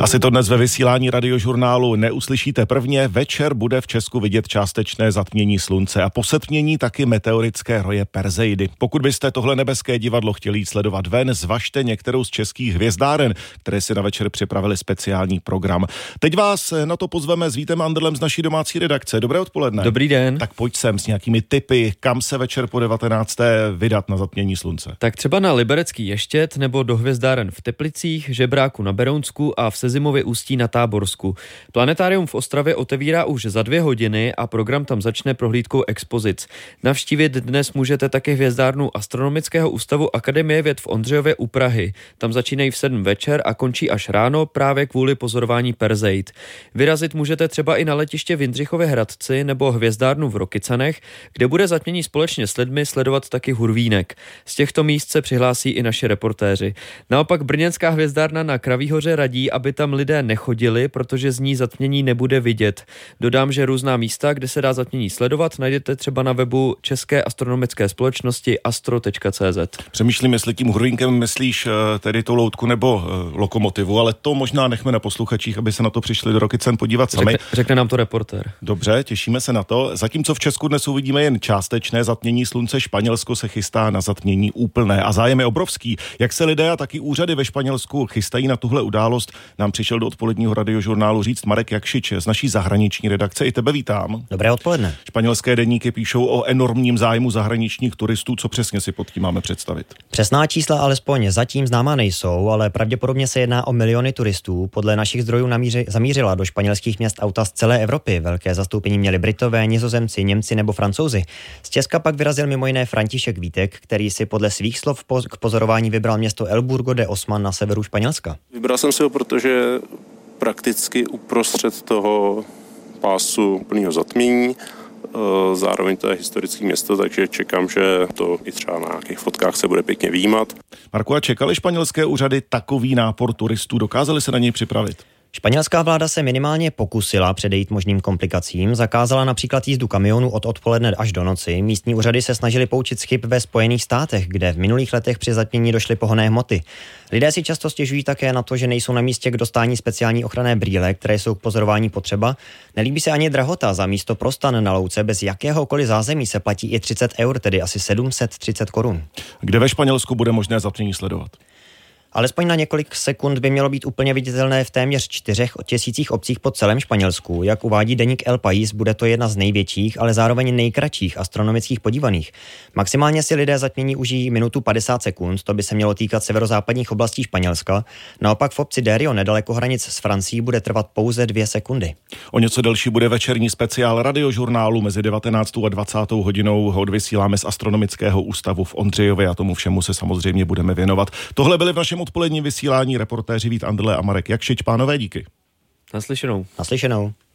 Asi to dnes ve vysílání Radiožurnálu neuslyšíte prvně. Večer bude v Česku vidět částečné zatmění slunce a po setmění taky meteorické roje Perseidy. Pokud byste tohle nebeské divadlo chtěli jít sledovat ven, zvažte některou z českých hvězdáren, které si na večer připravili speciální program. Teď vás na to pozveme s Vítem Andrlem z naší domácí redakce. Dobré odpoledne. Dobrý den. Tak pojď sem s nějakými tipy, kam se večer po 19. vydat na zatmění slunce. Tak třeba na Liberecký Ještěd nebo do hvězdáren v Teplicích, Žebráku na Berounsku a v Sezimově Ústí na Táborsku. Planetárium v Ostravě otevírá už za 2 hodiny a program tam začne prohlídkou expozic. Navštívit dnes můžete také hvězdárnu Astronomického ústavu Akademie věd v Ondřejově u Prahy. Tam začínají v 7 večer a končí až ráno právě kvůli pozorování Perseid. Vyrazit můžete třeba i na letiště v Jindřichově Hradci nebo hvězdárnu v Rokycanech, kde bude zatmění společně s lidmi sledovat taky Hurvínek. Z těchto míst se přihlásí i naši reportéři. Naopak brněnská hvězdárna na Kravíhoře radí, aby tam lidé nechodili, protože z ní zatmění nebude vidět. Dodám, že různá místa, kde se dá zatmění sledovat, najdete třeba na webu České astronomické společnosti astro.cz. Přemýšlím, jestli tím Hurvínkem myslíš tedy tu loutku nebo lokomotivu, ale to možná nechme na posluchačích, aby se na to přišli do Rokycen podívat sami. Řekne nám to reportér. Dobře, těšíme se na to. Zatímco v Česku dnes uvidíme jen částečné zatmění slunce, Španělsko se chystá na zatmění úplné a zájem je obrovský. Jak se lidé a taky úřady ve Španělsku chystají na tuhle událost, nám přišel do odpoledního Radiožurnálu říct Marek Jakšič z naší zahraniční redakce. I tebe vítám. Dobré odpoledne. Španělské deníky píšou o enormním zájmu zahraničních turistů. Co přesně si pod tím máme představit? Přesná čísla alespoň zatím známá nejsou, ale pravděpodobně se jedná o miliony turistů. Podle našich zdrojů zamířila do španělských měst auta z celé Evropy. Velké zastoupení měli Britové, Nizozemci, Němci nebo Francouzi. Z Česka pak vyrazil mimo jiné František Vítek, který si podle svých slov k pozorování vybral město El Burgo de Osman na severu Španělska. Vybral jsem si ho, protože prakticky uprostřed toho pásu plného zatmění, zároveň to je historické město, takže čekám, že to i třeba na nějakých fotkách se bude pěkně vyjímat. Marku, a čekali španělské úřady takový nápor turistů? Dokázali se na něj připravit? Španělská vláda se minimálně pokusila předejít možným komplikacím, zakázala například jízdu kamionů od odpoledne až do noci. Místní úřady se snažily poučit z chyb ve Spojených státech, kde v minulých letech při zatmění došly pohonné hmoty. Lidé si často stěžují také na to, že nejsou na místě k dostání speciální ochranné brýle, které jsou k pozorování potřeba. Nelíbí se ani drahota. Za místo pro stan na louce bez jakéhokoliv zázemí se platí i 30 eur, tedy asi 730 korun. Kde ve Španělsku bude možné zatmění sledovat? Alespoň na několik sekund by mělo být úplně viditelné v téměř 4 000 obcích po celém Španělsku. Jak uvádí deník El País, bude to jedna z největších, ale zároveň nejkratších astronomických podívaných. Maximálně si lidé zatmění užijí minutu 50 sekund, to by se mělo týkat severozápadních oblastí Španělska. Naopak v obci Derio, nedaleko hranic s Francií, bude trvat pouze 2 sekundy. O něco delší bude večerní speciál Radiožurnálu mezi 19. a 20. hodinou. Ho odvysíláme z Astronomického ústavu v Ondřejově a tomu všemu se samozřejmě budeme věnovat. Tohle byly v našem odpoledním vysílání reportéři Vít Andrle a Marek Jakšič. Pánové, díky. Naslyšenou. Naslyšenou.